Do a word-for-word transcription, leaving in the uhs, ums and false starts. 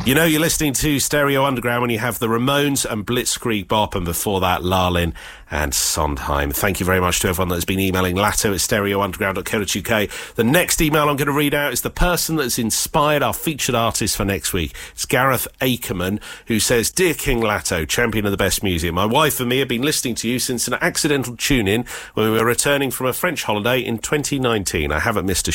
You know you're listening to Stereo Underground when you have the Ramones and Blitzkrieg Bop, and before that, Larlin and Sondheim. Thank you very much to everyone that's been emailing Latto at stereo underground dot co dot uk. The next email I'm going to read out is the person that's inspired our featured artist for next week. It's Gareth Akerman, who says, Dear King Latto, champion of the best music, my wife and me have been listening to you since an accidental tune-in when we were returning from a French holiday in twenty nineteen. I haven't missed a